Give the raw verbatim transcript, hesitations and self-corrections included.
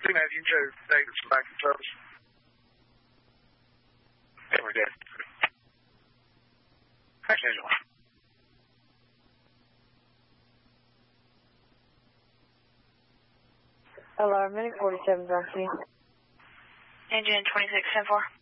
two Matthew Joe, Davis, back in service. Yeah, we're good. Thanks, Angela. Alarm, Medic forty-seven, Bronx. Engine twenty-six ten four.